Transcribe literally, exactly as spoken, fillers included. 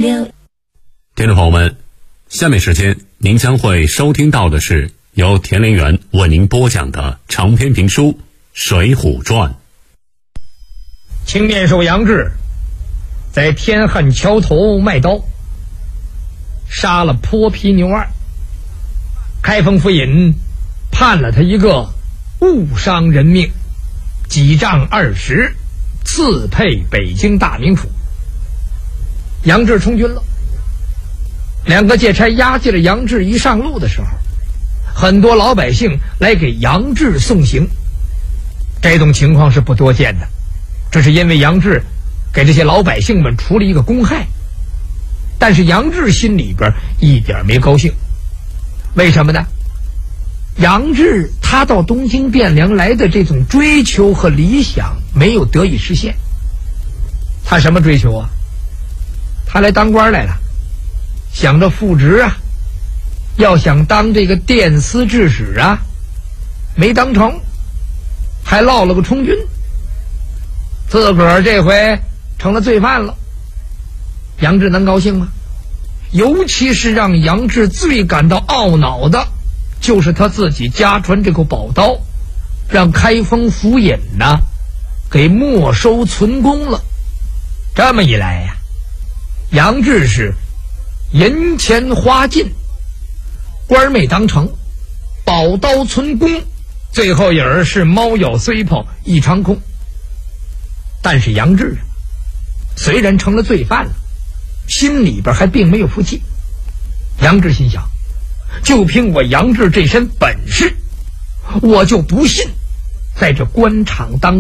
六。 听众朋友们，下面时间您将会收听到的是由田连元为您播讲的长篇评书《水浒传》。 青面兽杨志在天汉桥头卖刀，杀了泼皮牛二，开封府尹判了他一个误伤人命，几杖二十，赐配北京大名府。杨志从军了，两个借差押解了杨志一上路的时候，很多老百姓来给杨志送行。这种情况是不多见的，这是因为杨志给这些老百姓们除了一个公害。但是杨志心里边一点没高兴，为什么呢？杨志他到东京汴梁来的这种追求和理想没有得以实现。他什么追求啊？他来当官来了，想着复职啊，要想当这个殿司制使啊，没当成，还落了个充军，自个儿这回成了罪犯了。杨志能高兴吗？尤其是让杨志最感到懊恼的，就是他自己家传这口宝刀，让开封府尹呢给没收存公了。这么一来呀，杨志是银钱花尽，官没当成，宝刀存公，最后也儿是猫咬虽跑一场空。但是杨志虽然成了罪犯了，心里边还并没有服气。杨志心想，就凭我杨志这身本事，我就不信在这官场当